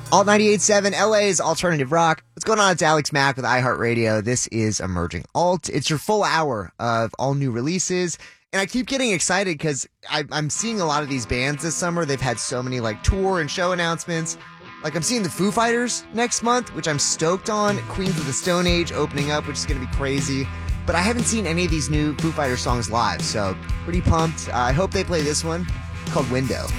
Alt 98.7, LA's alternative rock. What's going on? It's Alex Mack with iHeartRadio. This is Emerging Alt. It's your full hour of all new releases. And I keep getting excited because I'm seeing a lot of these bands this summer. They've had so many like tour and show announcements. Like I'm seeing the Foo Fighters next month, which I'm stoked on. Queens of the Stone Age opening up, which is going to be crazy. But I haven't seen any of these new Foo Fighters songs live, so pretty pumped. I hope they play this one called Window.